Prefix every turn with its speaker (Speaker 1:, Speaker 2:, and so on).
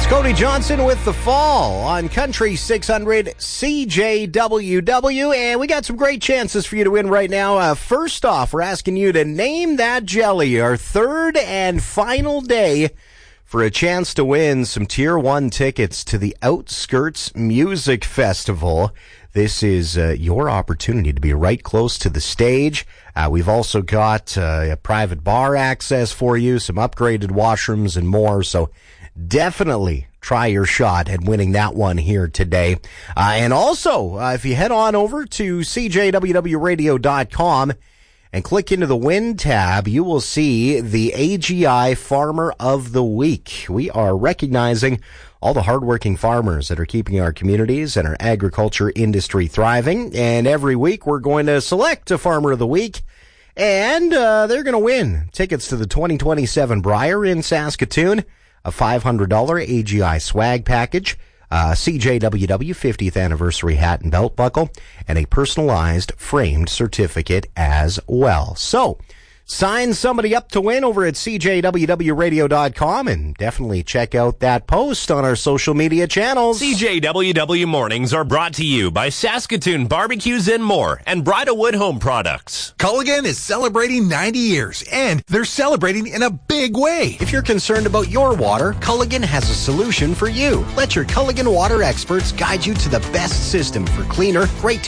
Speaker 1: Cody Johnson with The Fall on Country 600 CJWW, and we got some great chances for you to win right now. First off, we're asking you to name that jelly, our third and final day for a chance to win some Tier 1 tickets to the Outskirts Music Festival. This is your opportunity to be right close to the stage. We've also got a private bar access for you, some upgraded washrooms and more, so definitely try your shot at winning that one here today. And also, if you head on over to CJWWRadio.com and click into the Win tab, you will see the AGI Farmer of the Week. We are recognizing all the hardworking farmers that are keeping our communities and our agriculture industry thriving. And every week, we're going to select a Farmer of the Week. And they're going to win tickets to the 2027 Briar in Saskatoon, a $500 AGI swag package, CJWW 50th anniversary hat and belt buckle, and a personalized framed certificate as well. So, sign somebody up to win over at CJWWRadio.com, and definitely check out that post on our social media channels.
Speaker 2: CJWW Mornings are brought to you by Saskatoon Barbecues and More and Bridalwood Home Products.
Speaker 3: Culligan is celebrating 90 years, and they're celebrating in a big way.
Speaker 1: If you're concerned about your water, Culligan has a solution for you. Let your Culligan water experts guide you to the best system for cleaner, great